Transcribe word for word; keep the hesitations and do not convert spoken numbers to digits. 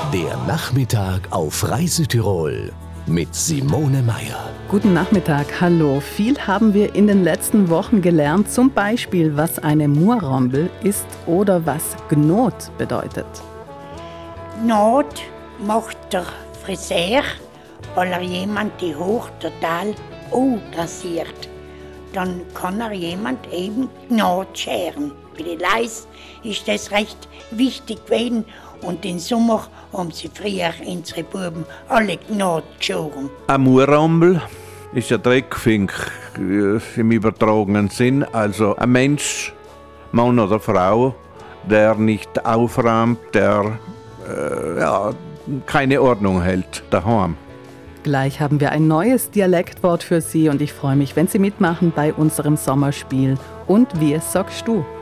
Der Nachmittag auf Reise-Tirol mit Simone Meier. Guten Nachmittag, hallo. Viel haben wir in den letzten Wochen gelernt, zum Beispiel, was eine Murrombel ist oder was Gnot bedeutet. Gnot macht der Friseur oder jemand, der hoch total anrasiert. Dann kann er jemand eben Gnot scheren. Bei den Leis ist das recht wichtig gewesen. Und im Sommer haben sie früher unsere Buben alle Gnot geschoren. Eine Murrombel ist ein Dreckfink äh, im übertragenen Sinn. Also ein Mensch, Mann oder Frau, der nicht aufräumt, der äh, ja, keine Ordnung hält daheim. Gleich haben wir ein neues Dialektwort für Sie und ich freue mich, wenn Sie mitmachen bei unserem Sommerspiel. Und wie sagst du?